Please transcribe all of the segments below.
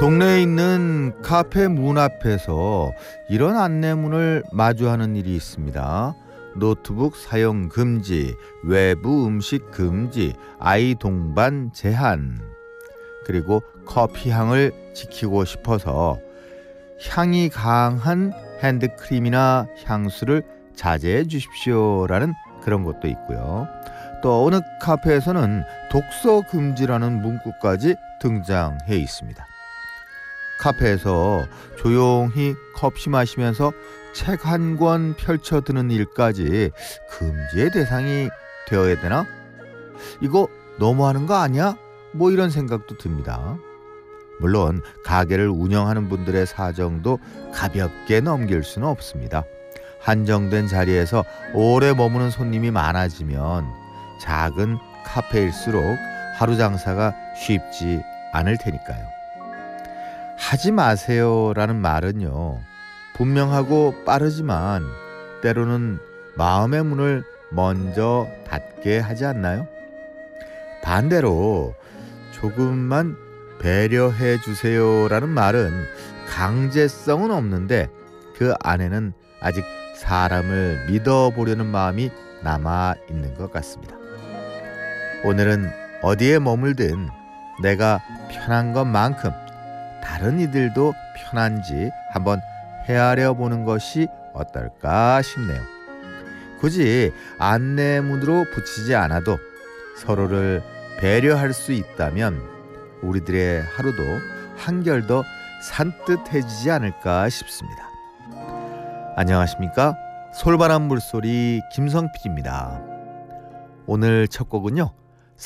동네에 있는 카페 문 앞에서 이런 안내문을 마주하는 일이 있습니다. 노트북 사용 금지, 외부 음식 금지, 아이 동반 제한. 그리고 커피 향을 지키고 싶어서 향이 강한 핸드크림이나 향수를 자제해 주십시오라는 그런 것도 있고요. 또 어느 카페에서는 독서 금지라는 문구까지 등장해 있습니다. 카페에서 조용히 커피 마시면서 책 한 권 펼쳐드는 일까지 금지의 대상이 되어야 되나? 이거 너무하는 거 아니야? 뭐 이런 생각도 듭니다. 물론 가게를 운영하는 분들의 사정도 가볍게 넘길 수는 없습니다. 한정된 자리에서 오래 머무는 손님이 많아지면 작은 카페일수록 하루 장사가 쉽지 않을 테니까요. 하지 마세요라는 말은요, 분명하고 빠르지만 때로는 마음의 문을 먼저 닫게 하지 않나요? 반대로 조금만 배려해 주세요라는 말은 강제성은 없는데 그 안에는 아직 사람을 믿어보려는 마음이 남아 있는 것 같습니다. 오늘은 어디에 머물든 내가 편한 것만큼 다른 이들도 편한지 한번 헤아려 보는 것이 어떨까 싶네요. 굳이 안내문으로 붙이지 않아도 서로를 배려할 수 있다면 우리들의 하루도 한결 더 산뜻해지지 않을까 싶습니다. 안녕하십니까? 솔바람 물소리 김성필입니다. 오늘 첫 곡은요,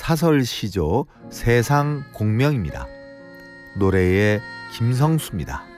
사설시조 세상공명입니다. 노래의 김성수입니다.